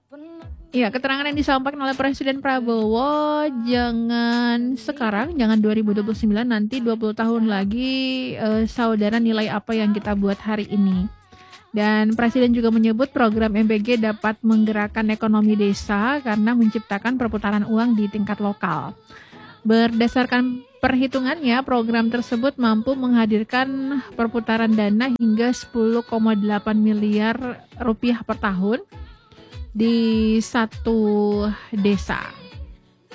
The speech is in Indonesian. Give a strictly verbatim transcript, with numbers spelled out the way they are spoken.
Iya, keterangan yang disampaikan oleh Presiden Prabowo, jangan sekarang, jangan dua ribu dua puluh sembilan, nanti dua puluh tahun lagi, eh, saudara nilai apa yang kita buat hari ini. Dan Presiden juga menyebut program M B G dapat menggerakkan ekonomi desa karena menciptakan perputaran uang di tingkat lokal. Berdasarkan perhitungannya, program tersebut mampu menghadirkan perputaran dana hingga sepuluh koma delapan miliar rupiah per tahun di satu desa.